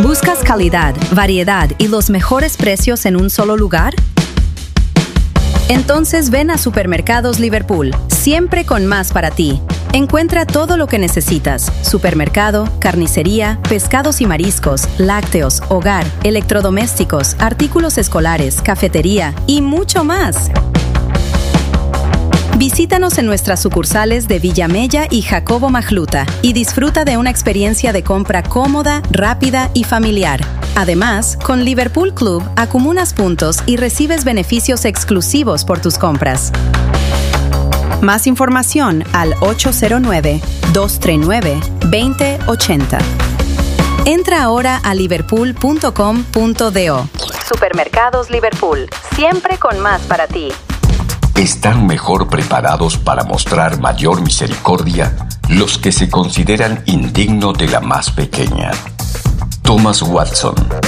¿Buscas calidad, variedad y los mejores precios en un solo lugar? Entonces ven a Supermercados Liverpool, siempre con más para ti. Encuentra todo lo que necesitas: supermercado, carnicería, pescados y mariscos, lácteos, hogar, electrodomésticos, artículos escolares, cafetería y mucho más. Visítanos en nuestras sucursales de Villamella y Jacobo Majluta y disfruta de una experiencia de compra cómoda, rápida y familiar. Además, con Liverpool Club acumulas puntos y recibes beneficios exclusivos por tus compras. Más información al 809-239-2080. Entra ahora a liverpool.com.do. Supermercados Liverpool, siempre con más para ti. ¿Están mejor preparados para mostrar mayor misericordia los que se consideran indignos de la más pequeña? Thomas Watson,